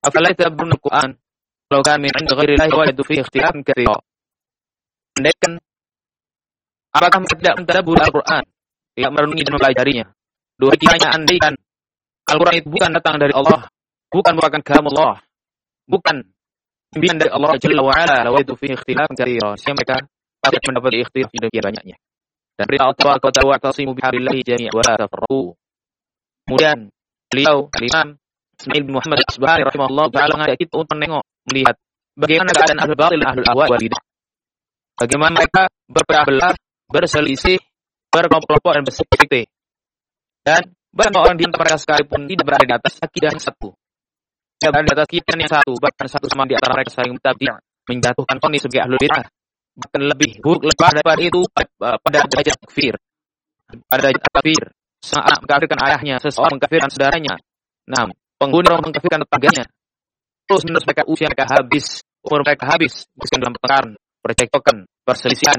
Afala yatadabbaruna al-Qur'an law kana min 'indi ghairi Allahi lawajadu fihi ikhtilafan katsira. Andaikan apakah mereka tidak mentadabbur Al-Qur'an, tidak merenungi dan mempelajarinya. Dua kiranya andaikan Al-Qur'an itu bukan datang dari Allah, bukan merupakan kalam Allah, bukan pimpinan dari Allah Jalla wa Ala, lawajadu fihi ikhtilafan katsira. Sehingga mereka tidak mendapat ikhtilaf yang demikian banyaknya. Dan berita Allah Ta'ala wa'tasimu bihablillahi jami'an wa la tafarraqu. Kemudian beliau Imam Ismail bin Muhammad Al-Asbahani rahimahullah ta'ala mengajak kita untuk menengok, melihat bagaimana keadaan ahlul batil dan ahlul ahwa wal bidah. Bagaimana mereka berpecah belah, berselisih, berkelompok dan bersekte. Dan banyak orang di antara mereka sekalipun tidak berada di atas akidah yang satu. Tidak berada di atas akidah yang satu, bahkan satu sama di antara mereka saling mentabdi', menjatuhkan vonis sebagai ahlul bidah. Bahkan lebih buruk daripada itu pada derajat kafir. Pada derajat kafir, saat mengkafirkan ayahnya, seseorang mengkafirkan saudaranya. Nah, pengguna mengkafirkan tetangganya. Terus menerus mereka usia mereka habis, umur mereka habis, bukan dalam pertengkaran, percekcokan, perselisihan,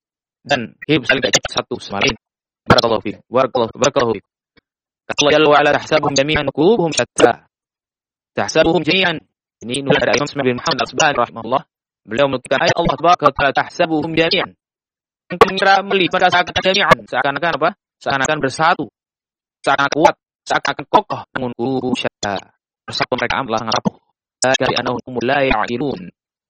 dan hidup saling tidak satu sama lain. Barakallahu fiik, barakallahu fiik. Kata Allah Jalla wa Ala, tahsabuhum jami'an wa qulubuhum syatta. Tahsabuhum jami'an. Ini nulis dari Imam Ismail bin Muhammad Al-Asbahani rahimahullah. Beliau menukilkan ayat Allah Tabaraka wa Ta'ala, tahsabuhum jami'an. Engkau mengira melihat mereka seakan jami'an, seakan-akan apa? Seakan-akan bersatu, seakan kuat, seakan kokoh, namun qulubuhum syatta. Bersatu mereka amalah ngarapuh. Dari anahum la ya'ilun.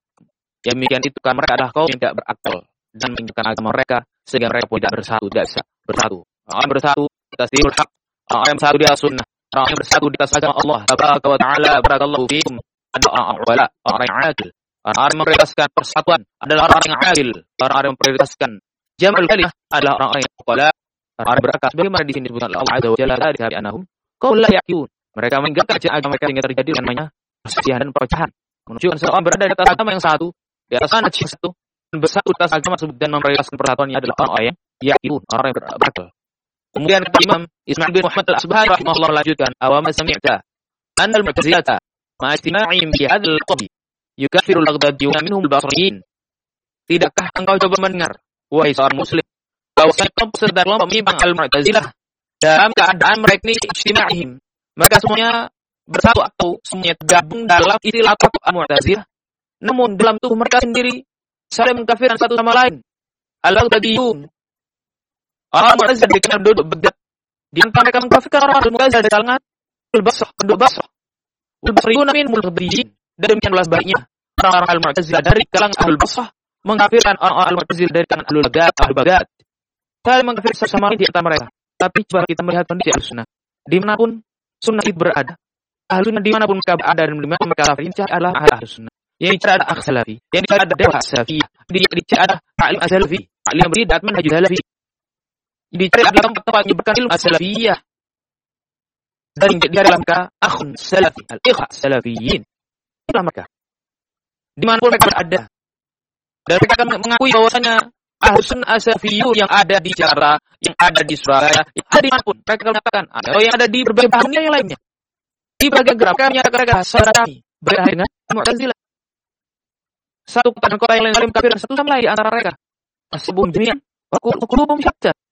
Yang demikian itu kan mereka adalah kaum yang tidak berakal dan menunjukkan agama mereka sehingga mereka pun tidak bersatu, tidak bisa bersatu. Orang bersatu di atas dinul haq, orang bersatu di atas sunnah, orang bersatu di atas agama Allah Tabaraka wa Ta'ala. Barakallahu fiikum. Adalah orang yang adil. Orang-orang yang memprioritaskan persatuan adalah orang yang adil. Orang-orang yang memprioritaskan jam'ul kalimah adalah orang-orang yang uqala, orang berakal. Sebagaimana di sini disebutkan Allah Azza wa Jalla dari anahum qaul la yaqilun. Mereka meninggalkan agama mereka sehingga terjadi yang namanya perselisihan dan perpecahan. Menunjukkan seorang berada di atas agama yang satu, di atas manhaj yang satu, dan bersatu di atas agama tersebut dan memprioritaskan persatuannya adalah orang yang yaqilun, orang yang berakal. Kemudian kata Imam Ismail bin Muhammad Al-Asbahani rahimahullah melanjutkan, "Awama sami'ta anna al-mu'tazilata ma'a istima'ihim fi hadzal qawli yukaffiru al-Baghdadiyuna minhum al-Basriyin." Tidakkah engkau coba mendengar, wahai seorang muslim, bahwa kelompok serta kelompok menyimpang al-Mu'tazilah dalam keadaan mereka ini istima'ihim, mereka semuanya bersatu atau semuanya tergabung dalam istilah kelompok al-Mu'tazilah, namun dalam tubuh mereka sendiri saling mengkafirkan satu sama lain. Al-Baghdadiyun, orang Mu'tazilah dikenal duduk Baghdad. Di antara mereka mengkafirkan orang Mu'tazilah dari kalangan al-Basrah, penduduk Basrah. Wal-Basriyun minhum al-Baghdadiyyin. Dan demikian pula sebaliknya, orang-orang al-Mu'tazilah dari kalangan al-Basrah mengkafirkan orang-orang al-Mu'tazilah dari kalangan al-Baghdad. Saling mengkafirkan satu sama lain di antara mereka. Tapi coba kita melihat kondisi al-Sunnah. Dimanapun Sunnah itu berada, Ahlu dimanapun mereka berada dan dimanapun mereka kafir, ini adalah ahlu sunnah. Yang dicari ada akh salafi, yang dicari ada dawah salafiyah, yang dicari ada alim as-salafi, alim yang beridat manhaj salafi. Yang dicari adalah tempat-tempat menyebarkan ilmu as-salafiyah. Dan yang dicari adalah mereka akhun salafi, al-ikhwa salafiyin. Itulah mereka. Dimanapun mereka berada. Dan mereka akan mengakui bahwasanya ahlu sunnah as-salafiyun yang ada di Jakarta, yang ada di Surabaya, yang ada dimanapun, mereka akan mengatakan, ada yang ada di berbagai belahan dunia yang lainnya. Di berbagai gerak, kami menyatakan mereka saudara kami, berbeda dengan Mu'tazilah. Satu kota dan kota yang lain saling kafir dan satu sama lain antara mereka. Masbun jami'an, wa qulubuhum syatta.